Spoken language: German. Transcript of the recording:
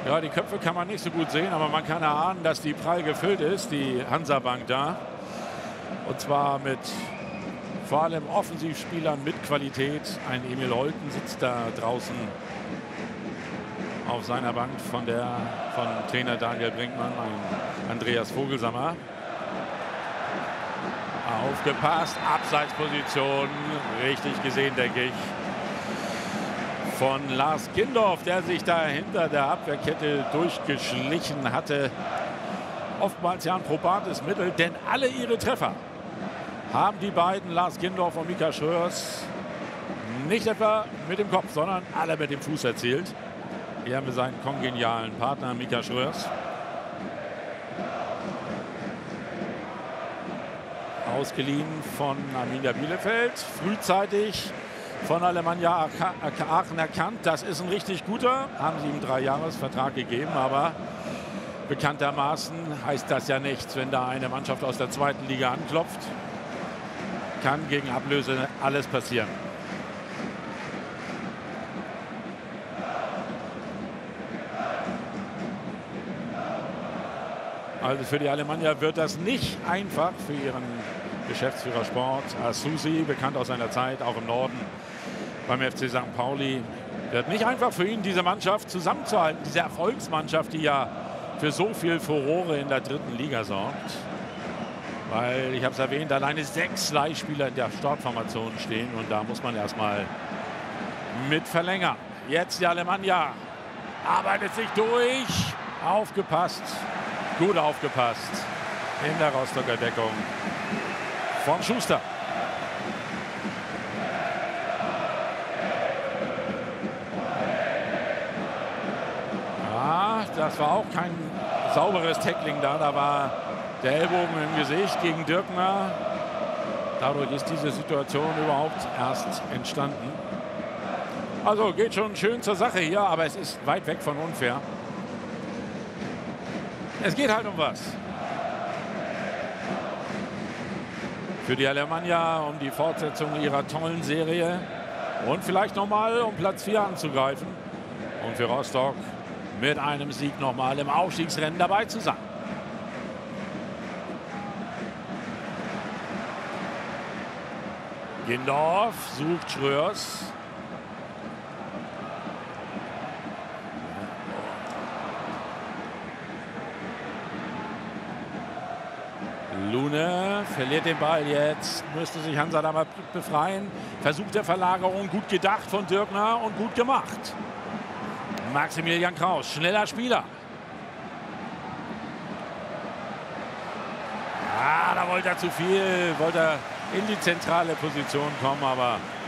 Ja, die Köpfe kann man nicht so gut sehen, aber man kann erahnen, dass die prall gefüllt ist, die Hansa-Bank da. Und zwar mit vor allem Offensivspielern mit Qualität. Ein Emil Holten sitzt da draußen auf seiner Bank von Trainer Daniel Brinkmann, ein Andreas Vogelsammer. Aufgepasst, Abseitsposition, richtig gesehen, denke ich, von Lars Gindorf, der sich da hinter der Abwehrkette durchgeschlichen hatte. Oftmals ja ein probates Mittel, denn alle ihre Treffer haben die beiden, Lars Gindorf und Mika Schröers, nicht etwa mit dem Kopf, sondern alle mit dem Fuß erzielt. Hier haben wir seinen kongenialen Partner Mika Schröers. Ausgeliehen von Arminia Bielefeld, frühzeitig von Alemannia Aachen erkannt. Das ist ein richtig guter, haben sie ihm 3-Jahres-Vertrag gegeben, aber bekanntermaßen heißt das ja nichts, wenn da eine Mannschaft aus der zweiten Liga anklopft. Kann gegen Ablöse alles passieren. Also für die Alemannia wird das nicht einfach, für ihren Geschäftsführer Sport. Asusi, bekannt aus seiner Zeit auch im Norden beim FC St. Pauli. Wird nicht einfach für ihn, diese Mannschaft zusammenzuhalten. Diese Erfolgsmannschaft, die ja für so viel Furore in der dritten Liga sorgt. Weil, ich habe es erwähnt, alleine 6 Leihspieler in der Startformation stehen. Und da muss man erstmal mit verlängern. Jetzt die Alemannia arbeitet sich durch. Aufgepasst. Gut aufgepasst in der Rostocker Deckung von Schuster. Ja, das war auch kein sauberes Tackling da. Da war der Ellbogen im Gesicht gegen Dirkner. Dadurch ist diese Situation überhaupt erst entstanden. Also geht schon schön zur Sache hier, aber es ist weit weg von unfair. Es geht halt um was. Für die Alemannia um die Fortsetzung ihrer tollen Serie und vielleicht nochmal um Platz 4 anzugreifen. Und für Rostock mit einem Sieg nochmal im Aufstiegsrennen dabei zu sein. Gindorf sucht Schröers. Lune verliert den Ball jetzt. Müsste sich Hansa da mal befreien. Versuch der Verlagerung, gut gedacht von Dirkner und gut gemacht. Maximilian Kraus, schneller Spieler. Da wollte er zu viel, wollte er in die zentrale Position kommen, aber